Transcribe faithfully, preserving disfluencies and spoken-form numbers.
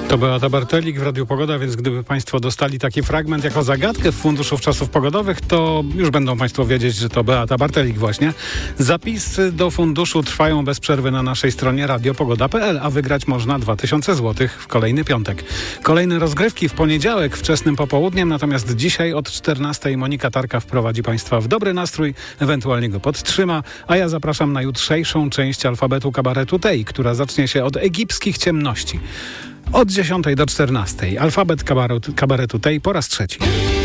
To Beata Bartelik w Radiu Pogoda, więc gdyby Państwo dostali taki fragment jako zagadkę w Funduszu Wczasów Pogodowych, to już będą Państwo wiedzieć, że to Beata Bartelik właśnie. Zapisy do funduszu trwają bez przerwy na naszej stronie radiopogoda kropka p l, a wygrać można dwa tysiące złotych w kolejny piątek. Kolejne rozgrywki w poniedziałek wczesnym popołudniem, natomiast dzisiaj od czternastej Monika Tarka wprowadzi Państwa w dobry nastrój, ewentualnie go podtrzyma, a ja zapraszam na jutrzejszą część alfabetu kabaretu tej, która zacznie się od egipskich ciemności. Od dziesiątej do czternastej. Alfabet kabaretu, kabaretu tej po raz trzeci.